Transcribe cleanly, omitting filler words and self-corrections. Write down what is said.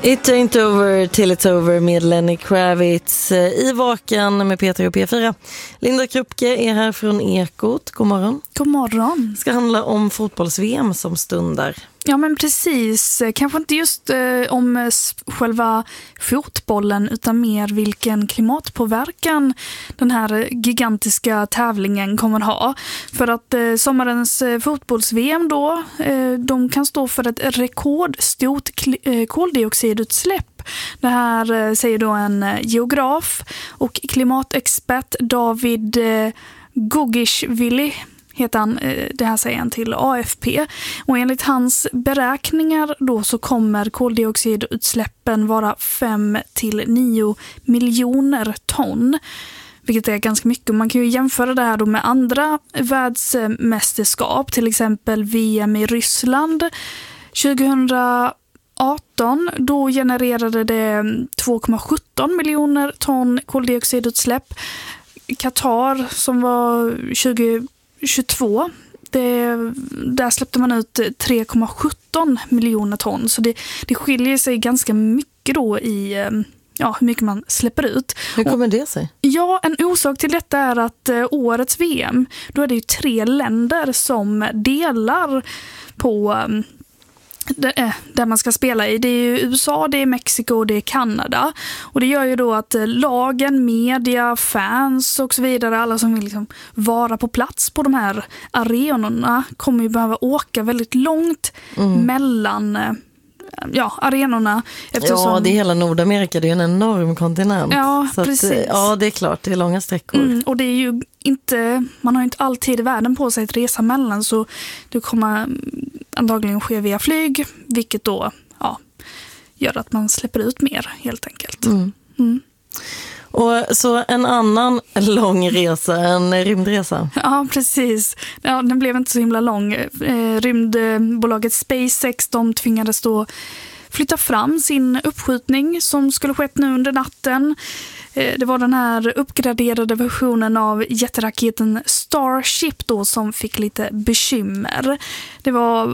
It ain't over till it's over med Lenny Kravitz i Vaken med Peter och P4. Linda Krupke är här från Ekot. God morgon. God morgon. Det ska handla om fotbolls-VM som stundar. Ja, men precis. Kanske inte just om själva fotbollen utan mer vilken klimatpåverkan den här gigantiska tävlingen kommer att ha. För att sommarens fotbolls-VM då, de kan stå för ett rekordstort koldioxidutsläpp. Det här säger då en geograf och klimatexpert David Gugishvili heter han, det här säger han till AFP. Och enligt hans beräkningar då så kommer koldioxidutsläppen vara 5-9 miljoner ton. Vilket är ganska mycket. Man kan ju jämföra det här då med andra världsmästerskap. Till exempel VM i Ryssland 2018. Då genererade det 2,17 miljoner ton koldioxidutsläpp. Qatar som var 2022, där släppte man ut 3,17 miljoner ton. Så det skiljer sig ganska mycket då i hur mycket man släpper ut. Hur kommer det sig? Ja, en orsak till detta är att årets VM, då är det ju 3 länder som delar på där man ska spela i. Det är ju USA, det är Mexiko och det är Kanada. Och det gör ju då att lagen, media, fans och så vidare, alla som vill liksom vara på plats på de här arenorna kommer ju behöva åka väldigt långt mellan arenorna. Ja, det är hela Nordamerika, det är en enorm kontinent. Ja, så precis. Det är klart, det är långa sträckor. Och det är ju inte, man har ju inte alltid i världen på sig att resa mellan, så det kommer antagligen ske via flyg, vilket då gör att man släpper ut mer helt enkelt. Och så en annan lång resa, en rymdresa. Ja, precis. Ja, den blev inte så himla lång. Rymdbolaget SpaceX, de tvingades då flytta fram sin uppskjutning som skulle skett nu under natten. Det var den här uppgraderade versionen av jätteraketen Starship då som fick lite bekymmer. Det var